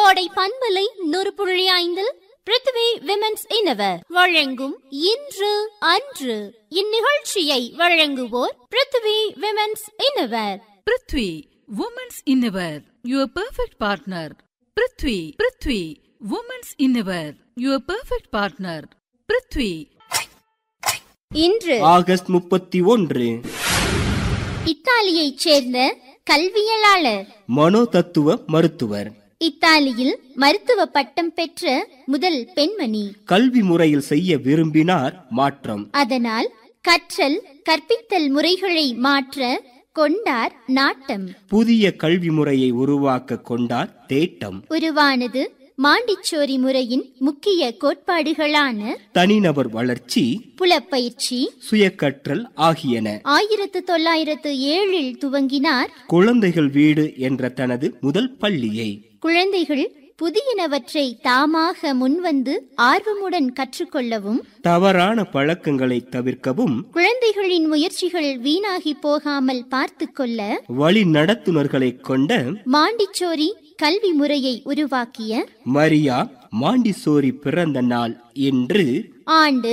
கோடை பண்பலை 100.5 பிருத்வி விமென்ஸ் இன்னவர் வழங்கும் இன்று அன்று. இந்நிகழ்ச்சியை வழங்குவோர் Prithvi women's இன்னவர். Prithvi women's இன்னவர், your perfect partner. Prithvi women's இன்னவர், your perfect partner. Prithvi. இன்று ஆகஸ்ட் 31 இத்தாலியைச் சேர்ந்த கல்வியலாளர், மனோதத்துவ மருத்துவர், இத்தாலியில் மருத்துவ பட்டம் பெற்ற முதல் பெண்மணி. கல்வி முறையில் செய்ய விரும்பினார் மாற்றம். அதனால் கற்றல் கற்பித்தல் முறைகளை மாற்ற கொண்டார் நாட்டம். புதிய கல்வி முறையை உருவாக்க கொண்டார் தேட்டம். உருவானது மாண்டிச்சோரி முறையின் முக்கிய கோட்பாடுகளான தனிநபர் வளர்ச்சி, புலப்பயிற்சி, சுயக்கற்றல் ஆகியன. 1907 துவங்கினார் குழந்தைகள் வீடு என்ற தனது முதல் பள்ளியை. குழந்தைகள் புதியனவற்றை தாமாக முன்வந்து ஆர்வமுடன் கற்றுக்கொள்ளவும், தவறான பழக்கங்களை தவிர்க்கவும், குழந்தைகளின் முயற்சிகள் வீணாகி போகாமல் பார்த்து கொள்ள வழி நடத்துனர்களை கொண்ட மாண்டிச்சோரி கல்வி முறையை உருவாக்கிய மரியா மாண்டிசோரி பிறந்த நாள் இன்று. ஆண்டு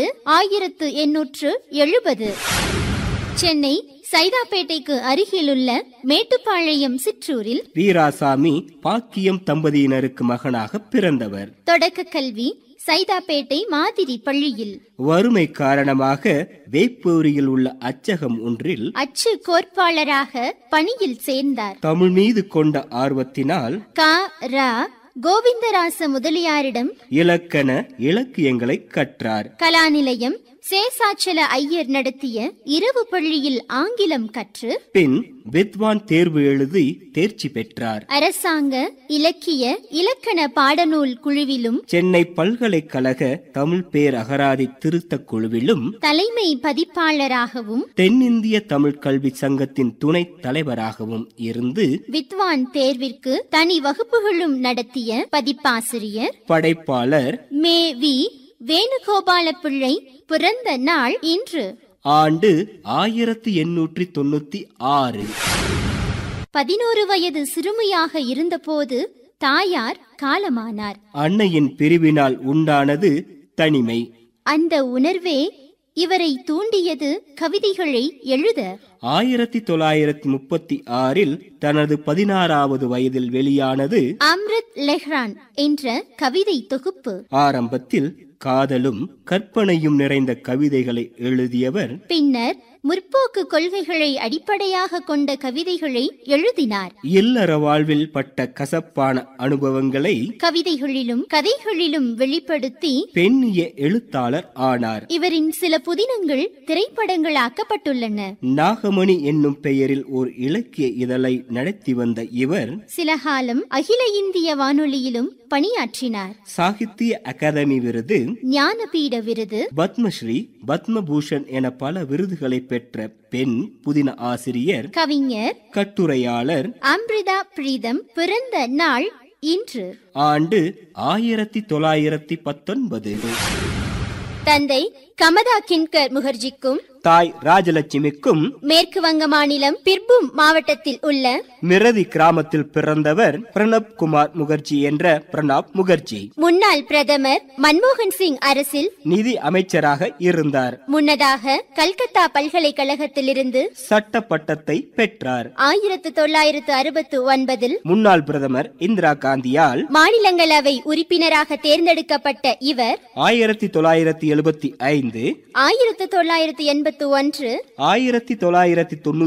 1870. சென்னை சைதாப்பேட்டைக்கு அருகிலுள்ள மேட்டுப்பாளையம் சிற்றூரில் வீராசாமி பாக்கியம் தம்பதியினருக்கு மகனாக பிறந்தவர். தொடக்க கல்வி சைதாப்பேட்டை மாதிரி பள்ளியில். வறுமை காரணமாக வேப்பூரியில் உள்ள அச்சகம் ஒன்றில் அச்சு கோட்பாளராக பணியில் சேர்ந்தார். தமிழ் மீது கொண்ட ஆர்வத்தினால் க.ரா. கோவிந்தராச முதலியாரிடம் இலக்கண இலக்கியங்களை கற்றார். கலாநிலையம் சேசாச்சல ஐயர் நடத்திய இரவு பள்ளியில் ஆங்கிலம் கற்று பின் வித்வான் தேர்வு எழுதி தேர்ச்சி பெற்றார். அரசாங்க இலக்கிய இலக்கண பாடநூல் குழுவிலும் சென்னை பல்கலைக்கழக தமிழ் பேரகராதி திருத்த குழுவிலும் தலைமை பதிப்பாளராகவும் தென்னிந்திய தமிழ் கல்வி சங்கத்தின் துணைத் தலைவராகவும் இருந்து வித்வான் தேர்விற்கு தனி வகுப்புகளும் நடத்திய பதிப்பாசிரியர், படைப்பாளர். மே.வி. வேணுகோபால பிள்ளை பிறந்த நாள் இன்று. ஆண்டு 1896. 11 வயது சிறுமியாக இருந்தபோது தாயார் காலமானார். அன்னையின் பிரிவினால் உண்டானது தனிமை. அந்த உணர்வே இவரை தூண்டியது கவிதைகளை எழுத. 1936 தனது 16வது வயதில் வெளியானது அம்ரித் லெஹ்ரான் என்ற கவிதை தொகுப்பு. ஆரம்பத்தில் காதலும் கற்பனையும் நிறைந்த கவிதைகளை எழுதியவர். பின்னர் முற்போக்கு கொள்கைகளை அடிப்படையாக கொண்ட கவிதைகளை எழுதினார். இல்லற வாழ்வில் பட்ட கசப்பான அனுபவங்களை கவிதைகளிலும் கதைகளிலும் வெளிப்படுத்தி பெண்ணிய எழுத்தாளர் ஆனார். இவரின் சில புதினங்கள் திரைப்படங்களாக்கப்பட்டுள்ளன. நாகமணி என்னும் பெயரில் ஓர் இலக்கிய இதழை நடத்தி வந்த இவர் சில காலம் அகில இந்திய வானொலியிலும் பணியாற்றினார். சாகித்ய அகாதமி விருது, ஞானபீட விருது, பத்மஸ்ரீ, பத்மபூஷன் என பல விருதுகளை பெற்ற பெண் புதின ஆசிரியர், கவிஞர், கட்டுரையாளர். அம்ரிதா பிரீதம் பிறந்த நாள் இன்று. ஆண்டு 1919. தந்தை கமதா கின்கர் முகர்ஜிக்கும் தாய் ராஜலட்சுமிக்கும் மேற்கு வங்க மாநிலம் பிர்பூம் மாவட்டத்தில் உள்ள மிரதி கிராமத்தில் பிறந்தவர் பிரணப் குமார் முகர்ஜி என்ற பிரணாப் முகர்ஜி. முன்னாள் பிரதமர் மன்மோகன் சிங் அரசில் நிதி அமைச்சராக இருந்தார். முன்னதாக கல்கத்தா பல்கலைக்கழகத்திலிருந்து சட்ட பட்டத்தை பெற்றார். 1969 முன்னாள் பிரதமர் இந்திரா காந்தியால் மாநிலங்களவை உறுப்பினராக தேர்ந்தெடுக்கப்பட்ட இவர் 1975, 1981, 1990